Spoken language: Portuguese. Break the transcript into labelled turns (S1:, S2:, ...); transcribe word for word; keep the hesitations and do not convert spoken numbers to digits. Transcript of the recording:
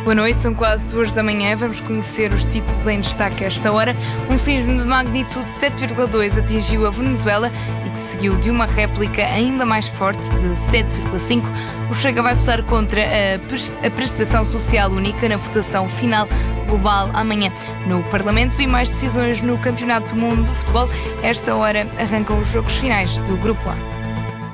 S1: Boa noite, são quase duas da manhã. Vamos conhecer os títulos em destaque a esta hora. Um sismo de magnitude sete vírgula dois atingiu a Venezuela e que seguiu de uma réplica ainda mais forte de sete vírgula cinco. O Chega vai votar contra a prestação social única na votação final global amanhã no Parlamento. E mais decisões no Campeonato do Mundo de Futebol. A esta hora arrancam os jogos finais do Grupo A.